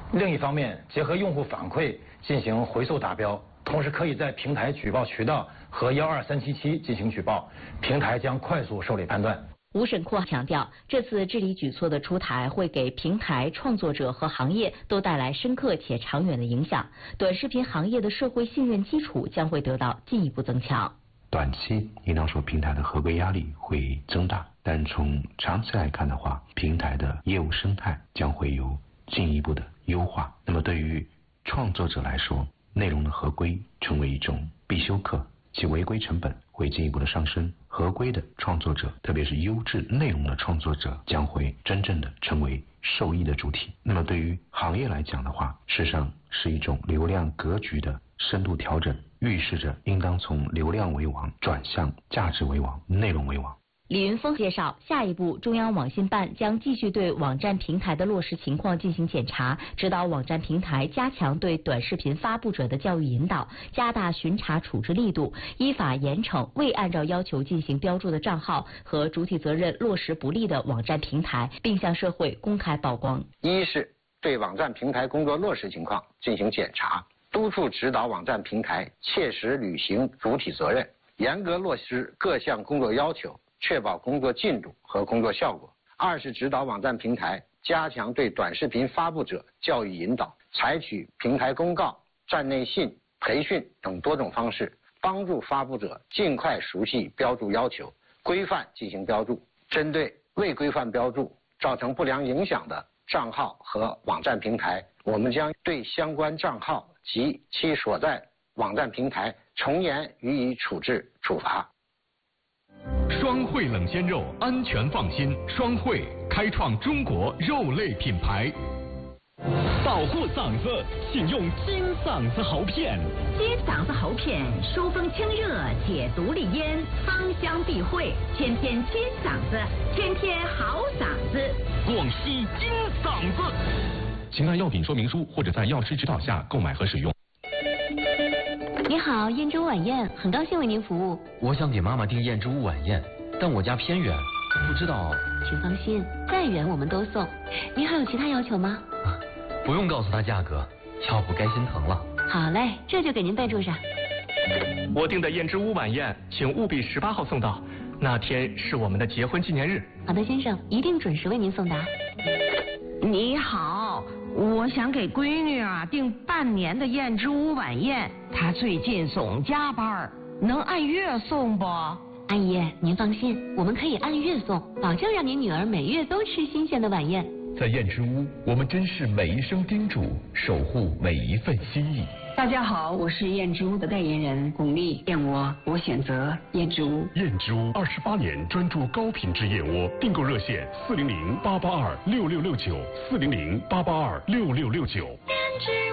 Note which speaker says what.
Speaker 1: 另一方面，结合用户反馈进行回溯达标，同时可以在平台举报渠道和12377进行举报，平台将快速受理判断。
Speaker 2: 吴审库强调，这次治理举措的出台会给平台创作者和行业都带来深刻且长远的影响，短视频行业的社会信任基础将会得到进一步增强。
Speaker 3: 短期应当说平台的合规压力会增大，但从长期来看的话，平台的业务生态将会有进一步的优化。那么对于创作者来说，内容的合规成为一种必修课，其违规成本会进一步的上升。合规的创作者，特别是优质内容的创作者，将会真正的成为受益的主体。那么对于行业来讲的话，事实上是一种流量格局的深度调整，预示着应当从流量为王转向价值为王、内容为王。
Speaker 2: 李云峰介绍，下一步中央网信办将继续对网站平台的落实情况进行检查，指导网站平台加强对短视频发布者的教育引导，加大巡查处置力度，依法严惩未按照要求进行标注的账号和主体责任落实不力的网站平台，并向社会公开曝光。
Speaker 4: 一是对网站平台工作落实情况进行检查，督促指导网站平台切实履行主体责任，严格落实各项工作要求，确保工作进度和工作效果。二是指导网站平台加强对短视频发布者教育引导，采取平台公告、站内信、培训等多种方式，帮助发布者尽快熟悉标注要求，规范进行标注。针对未规范标注造成不良影响的账号和网站平台，我们将对相关账号及其所在网站平台从严予以处置处罚。
Speaker 5: 双汇冷鲜肉，安全放心。双汇开创中国肉类品牌。保护嗓子，请用金嗓子喉片。
Speaker 6: 金嗓子喉片，疏风清热，解毒利咽，芳香避秽，天天金嗓子，天天好嗓子。
Speaker 5: 广西金嗓子。请按药品说明书或者在药师指导下购买和使用。
Speaker 2: 你好，燕之屋晚宴，很高兴为您服务。
Speaker 7: 我想给妈妈订燕之屋晚宴，但我家偏远，不知道。
Speaker 2: 请放心，再远我们都送。您还有其他要求吗？
Speaker 7: 不用告诉她价格，要不该心疼了。
Speaker 2: 好嘞，这就给您备注上。
Speaker 8: 我订的燕之屋晚宴，请务必18号送到，那天是我们的结婚纪念日。
Speaker 2: 好的，先生，一定准时为您送达。
Speaker 6: 你好，我想给闺女订半年的燕之屋晚宴，她最近总加班，能按月送不？
Speaker 2: 阿姨，您放心，我们可以按月送，保证让您女儿每月都吃新鲜的晚宴。
Speaker 5: 在燕之屋，我们珍视每一声叮嘱，守护每一份心意。
Speaker 9: 大家好，我是燕之屋的代言人巩俐，燕窝我选择燕之屋。
Speaker 5: 燕之屋28年专注高品质燕窝，订购热线400-882-6669，400-882-6669。